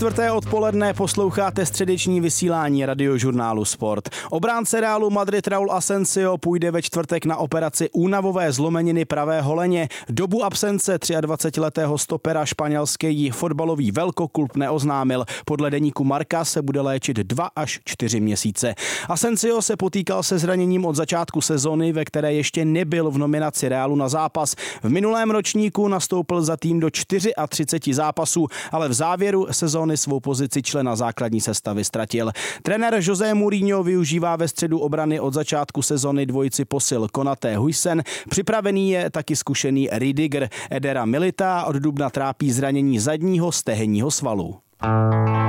Čtvrté odpoledne posloucháte středeční vysílání radiožurnálu Sport. Obránce Realu Madrid Raúl Asensio půjde ve čtvrtek na operaci únavové zlomeniny pravé holeně. Dobu absence 23letého stopera španělský fotbalový velkoklub neoznámil. Podle deníku Marca se bude léčit 2 až 4 měsíce. Asensio se potýkal se zraněním od začátku sezony, ve které ještě nebyl v nominaci Realu na zápas. V minulém ročníku nastoupil za tým do 34 zápasů, ale v závěru sezóny svou pozici člena základní sestavy ztratil. Trenér José Mourinho využívá ve středu obrany od začátku sezony dvojici posil Konaté Huijsen. Připravený je taky zkušený Rüdiger. Edera Milita od dubna trápí zranění zadního stehenního svalu.